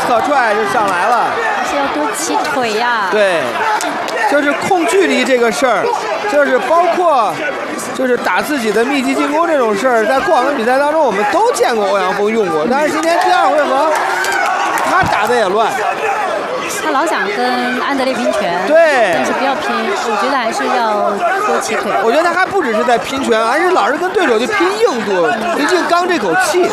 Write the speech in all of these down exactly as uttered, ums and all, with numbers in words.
侧踹就上来了。 是要多起腿呀。 对，就是控距离这个事儿，就是包括就是打自己的密集进攻这种事儿，在过往的比赛当中我们都见过欧阳锋用过，但是今天第二回合他打的也乱。 他老想跟安德烈拼拳， 对， 但是不要拼，我觉得还是要多起腿。 我觉得他还不只是在拼拳，而是老是跟对手去拼硬度，毕竟刚这口气，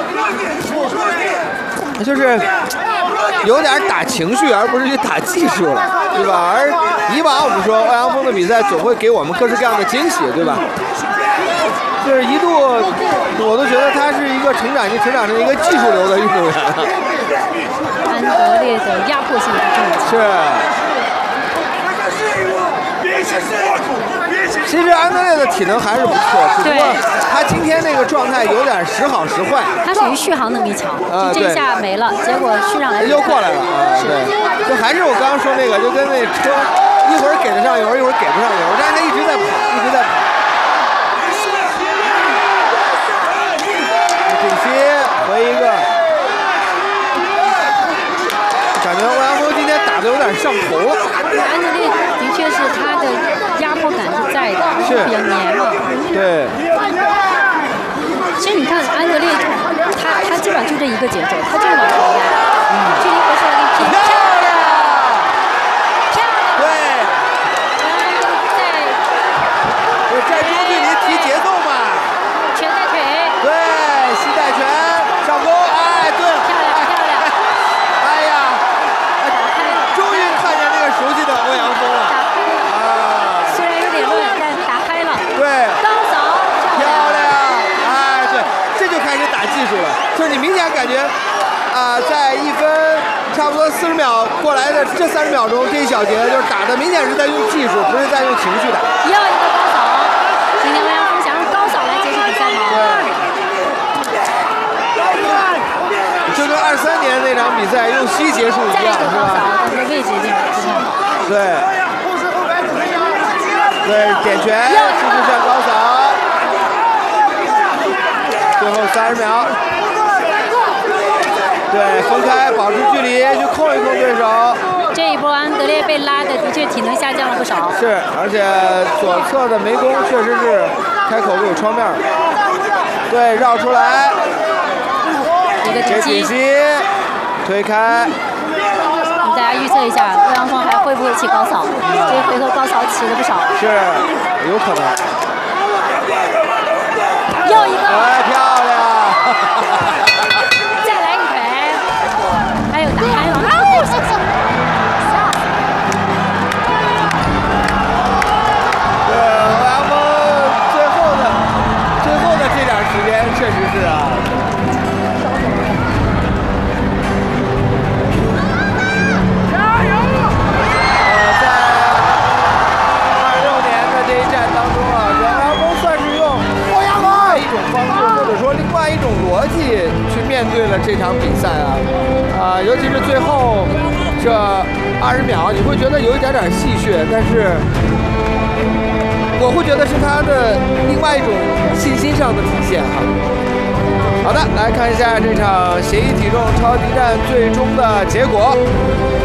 就是有点打情绪，而不是去打技术了，对吧？而以往我们说欧阳锋的比赛总会给我们各式各样的惊喜，对吧？就是一度我都觉得他是一个成长，已经成长成一个技术流的运动员了。 安德烈的压迫性是是。其实安德烈的体能还是不错，只不过他今天那个状态有点时好时坏。 他属于续航能力强，就这一下没了，结果续上来又过来了啊！对，就还是我刚刚说那个，就跟那车一会儿给得上油，一会儿给不上油，但是他一直在跑，一直在跑。顶膝回一个。感觉欧阳锋今天打的有点上头了。 安德烈的确是他的压迫感是在的， 是比较黏嘛。 对。 其实你看安德烈，他他基本上就这一个节奏，他就是往上压，嗯，距离不是很近。漂亮，漂亮。 对。 在我站中距离提节奏嘛。 拳带腿。 对，膝带拳上勾，哎，对了。 漂亮漂亮。 哎呀。终于看见那个熟悉的欧阳锋了，啊！ 虽然有点乱，但打开了。 对， 高扫， 漂亮！哎，对，这就开始打技术了，就是你明显感觉，啊、呃，在一分差不多四十秒过来的这三十秒钟，这一小节就是打的明显是在用技术，不是在用情绪打。 又一个高扫，今天欧阳锋想用高扫来结束比赛吗？ 对。就跟二三年那场比赛用膝结束一样，是吧？ 但是位置有点不太好。 对。对，点拳，继续上高扫。最后三十秒。对，分开，保持距离，去控一控对手。 这一波安德烈被拉的的确体能下降了不少。 是，而且左侧的楣弓确实是开口就有窗面。对，绕出来。 一个顶膝，推开。 我们大家预测一下，欧阳锋还会不会起高扫？这一回合高扫起了不少。 是，有可能。 又一个。 哎，漂亮！ 再来一腿，还有打开了。啊！谢谢。 对，欧阳锋最后的最后的这点时间，确实是啊。去面对了这场比赛啊，啊、呃，尤其是最后这二十秒，你会觉得有一点点戏谑，但是我会觉得是他的另外一种信心上的体现哈。好的，来看一下这场协议体重超级战最终的结果。